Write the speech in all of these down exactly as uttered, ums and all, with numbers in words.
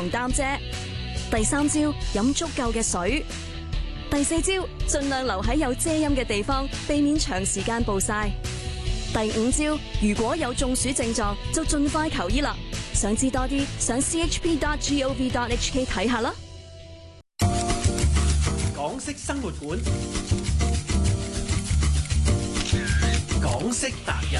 同擔遮。第三招，飲足夠嘅水。第四招，盡量留喺有遮陰嘅地方，避免長時間暴曬。第五招，如果有中暑症狀，就盡快求醫啦。想知多啲，上 c h p dot gov dot h k 睇下啦。 港式生活館，港式達人。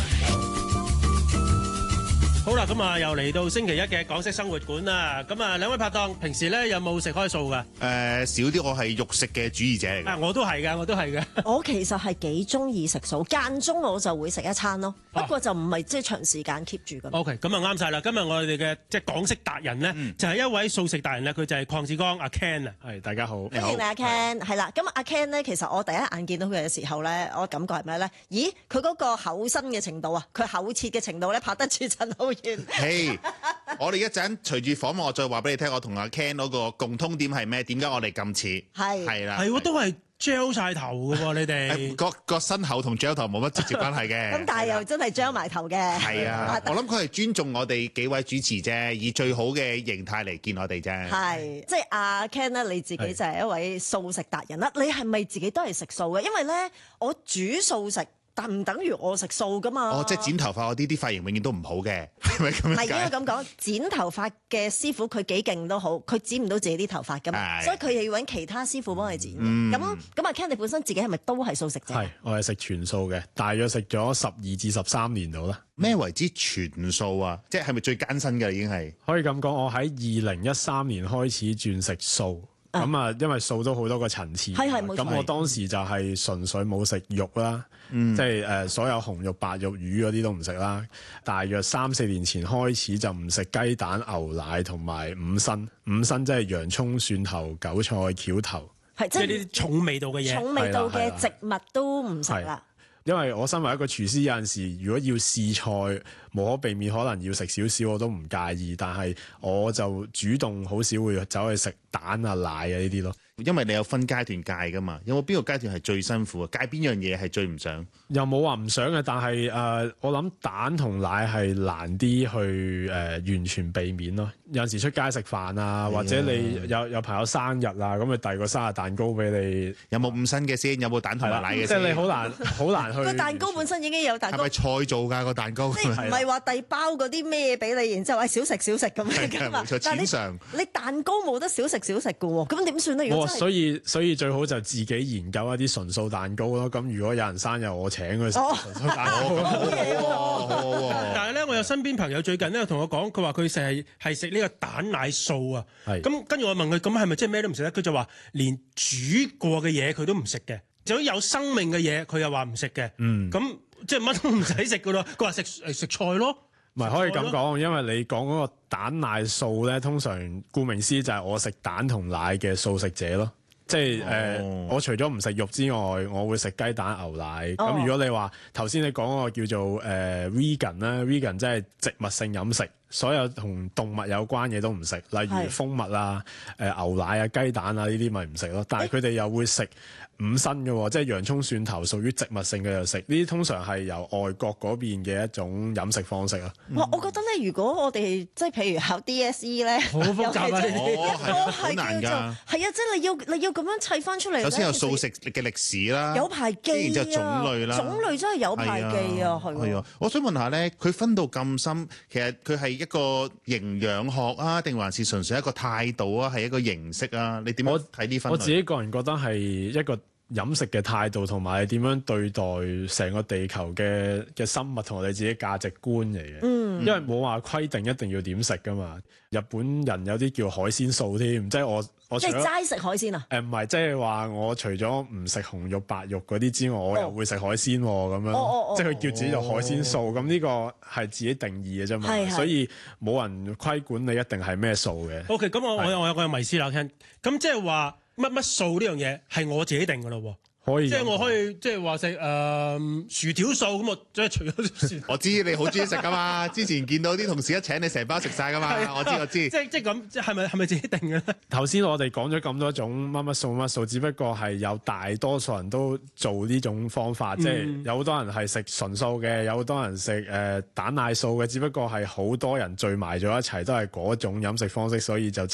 好啦，咁啊，又嚟到星期一嘅港式生活館啦。咁啊，兩位拍檔平時咧有冇食開素噶？誒、 呃，少啲，我係肉食嘅主義者嚟嘅。 啊，我都係噶，我都係嘅。 我其實係幾中意食素，間中我就會食一餐咯。啊、不過就唔係即係長時間 keep 住咁。 OK，咁啊啱晒啦。今日我哋嘅即係港式達人咧，嗯、就係一位素食達人咧，佢就係鄺志剛阿 Ken 啊。 係，大家好。 歡迎你阿 Ken，係啦。咁阿 Ken 咧，其實我第一眼見到佢嘅時候咧，我感覺係咩咧？咦，佢嗰個厚身嘅程度啊，佢厚切嘅程度咧，拍得住陳浩源。 Hey, 我哋一陣隨住訪問，我再話俾你聽，我同阿 Ken 嗰個共通點係咩？點解我哋咁似？係係啦， 係喎，都係 gel 晒頭嘅喎，你哋個個身後同 gel 頭冇乜直接關係嘅。 咁但係又真係 gel 埋頭嘅。 係啊，我諗佢係尊重我哋幾位主持啫，以最好嘅形態嚟見我哋啫。 係，即係阿 Ken 咧，你自己就係一位素食達人啦。你係咪自己都係食素嘅？因為咧，我煮素食。但唔等於我食素噶嘛？ 哦，即係剪頭髮嗰啲啲髮型永遠都唔好嘅，係咪咁樣？ 唔係應該咁講，剪頭髮嘅師傅佢幾勁都好，佢剪唔到自己啲頭髮噶嘛，所以佢又要揾其他師傅幫佢剪。咁咁阿 Ken，你本身自己係咪都係素食者？ 係，我係食全素嘅，大約食咗十二至十三年度啦。 咩為之全素啊？即係係咪最艱辛嘅已經係？ 可以咁講，我喺二零一三年開始轉食素。咁啊，因為素都好多個層次，咁我當時就係純粹冇食肉啦，嗯、即係誒所有紅肉、白肉、魚嗰啲都唔食啦。大約三四年前開始就唔食雞蛋、牛奶同埋五辛，五辛即係洋葱、蒜頭、韭菜、蕎頭， 係即係呢啲重味道嘅嘢， 重味道嘅植物都唔食啦。 因為我身為一個廚師，有陣時如果要試菜，無可避免可能要食少少，我都唔介意。但係我就主動好少會走去食蛋啊、奶啊呢啲咯。 因為你有分階段戒噶嘛，有冇邊個階段係最辛苦啊？戒邊樣嘢係最唔想？ 又冇話唔想嘅，但係誒、呃，我諗蛋同奶係難啲去誒、呃、完全避免咯。有陣時出街食飯啊，或者你有有朋友生日啊，咁佢遞個生日蛋糕俾你， 有冇五辛嘅先？有冇蛋同埋奶嘅先？ 即係你好難好難去。 個蛋糕本身已經有蛋糕， 係咪菜做㗎個蛋糕？ 即係唔係話遞包嗰啲咩俾你，然之後話少食少食咁樣㗎嘛？但係你你蛋糕冇得少食少食㗎喎，咁點算咧？如果所以所以最好就自己研究一啲純素蛋糕咯。咁如果有人生日，我請佢食純素蛋糕。 好嘢喎！ 但係咧，我有身邊朋友最近咧同我講，佢話佢成日係食呢個蛋奶素啊。咁跟住我問佢，咁係咪即係咩都唔食咧？佢就話連煮過嘅嘢佢都唔食嘅，就有生命嘅嘢佢又話唔食嘅。嗯，咁即係乜都唔使食噶咯。佢話食誒食菜咯。 唔係可以咁講，因為你講嗰個蛋奶素咧，通常顧名思義就係我食蛋同奶嘅素食者咯。即係誒、呃，oh. 我除咗唔食肉之外，我會食雞蛋、牛奶。咁、oh. 如果你話頭先你講嗰個叫做誒、呃、vegan 啦 ，vegan 即係植物性飲食，所有同動物有關嘢都唔食，例如蜂蜜啊、誒、呃、牛奶啊、雞蛋啊呢啲咪唔食咯。但係佢哋又會食五辛嘅，即係洋葱、蒜頭屬於植物性嘅又食。呢啲通常係由外國嗰邊嘅一種飲食方式啊。 哇、嗯！我覺得咧，如果我哋即係譬如考 D S E 咧， 好複雜啊！ 哦，好難㗎。係啊，即係你要你要咁樣砌翻出嚟。 首先有素食嘅歷史啦， 有排記啊， 然之後種類啦， 種類真係有排記啊，係係啊。我想問下咧，佢分到咁深，其實佢係一個營養學啊，定還是純粹一個態度啊，係一個形式啊？你點樣睇呢分類？ 我自己個人覺得係一個飲食嘅態度，同埋點樣對待成個地球嘅嘅生物，同我哋自己價值觀嚟嘅。嗯，因為冇話規定一定要點食噶嘛。日本人有啲叫海鮮素添，即係我我即係齋食海鮮啊？ 誒唔係，即係話我除咗唔食紅肉白肉嗰啲之外，我又會食海鮮喎咁樣。 哦哦哦， 即係佢叫自己做海鮮素，咁呢、哦、個係自己定義嘅啫嘛。係係，所以冇人規管你一定係咩素嘅。 OK，咁我我有我有個迷思啦，聽咁即係話。乜乜素呢樣嘢係我自己定㗎咯喎， 可以， 即係我可以即係話食誒薯條素咁，我即係除咗薯， 我知你好中意食噶嘛，之前見到啲同事一請你成包食晒噶嘛，我知我知， 即係即係咁，係咪係咪自己定嘅咧？ 頭先我哋講咗咁多種乜乜素乜素，只不過係有大多數人都做呢種方法，嗯、即係有好多人係食純素嘅，有好多人食誒蛋奶素嘅，只不過係好多人聚埋咗一齊，都係嗰種飲食方式，所以就